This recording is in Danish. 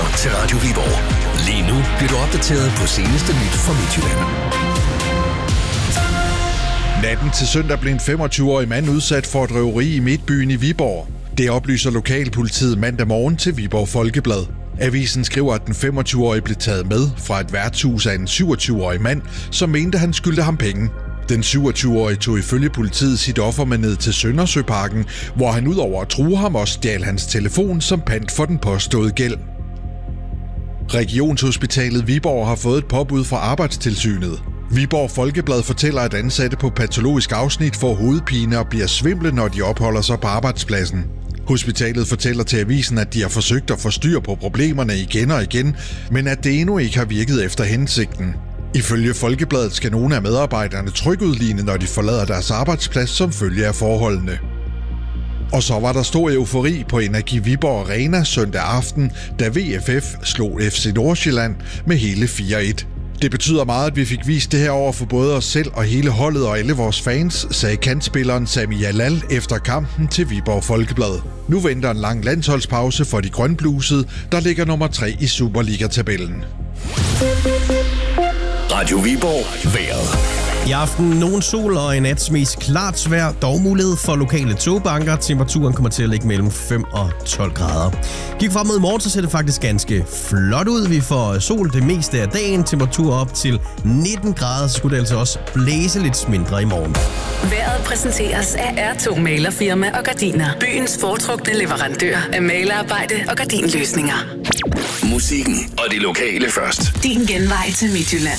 til Radio Viborg. Lige nu bliver du opdateret på seneste nyt fra Midtjylland. Natten til søndag blev en 25-årig mand udsat for et røveri i midtbyen i Viborg. Det oplyser lokalpolitiet mandag morgen til Viborg Folkeblad. Avisen skriver, at den 25-årige blev taget med fra et værtshus af en 27-årig mand, som mente, han skyldte ham penge. Den 27-årige tog ifølge politiet sit offer med ned til Søndersøparken, hvor han udover at true ham også stjal hans telefon som pant for den påståede gæld. Regionshospitalet Viborg har fået et påbud fra Arbejdstilsynet. Viborg Folkeblad fortæller, at ansatte på patologisk afsnit får hovedpine og bliver svimle, når de opholder sig på arbejdspladsen. Hospitalet fortæller til avisen, at de har forsøgt at få styr på problemerne igen og igen, men at det endnu ikke har virket efter hensigten. Ifølge Folkebladet skal nogle af medarbejderne trykudligne, når de forlader deres arbejdsplads som følge af forholdene. Og så var der stor eufori på Energi Viborg Arena søndag aften, da VFF slog FC Nordsjælland med hele 4-1. Det betyder meget, at vi fik vist det her over for både os selv og hele holdet og alle vores fans, sagde kantspilleren Sami Jalal efter kampen til Viborg Folkeblad. Nu venter en lang landsholdspause for de grønblusede, der ligger nummer 3 i Superliga-tabellen. Radio Viborg vejret. I aften nogen sol og i nat mest klart vejr, dog mulighed for lokale togbanker. Temperaturen kommer til at ligge mellem 5 og 12 grader. Kig frem mod i morgen, så ser det faktisk ganske flot ud. Vi får sol det meste af dagen, temperatur op til 19 grader, så skulle det altså også blæse lidt mindre i morgen. Vejret præsenteres af R2 Malerfirma og Gardiner. Byens foretrukne leverandør af malerarbejde og gardinløsninger. Musikken og det lokale først. Din genvej til Midtjylland.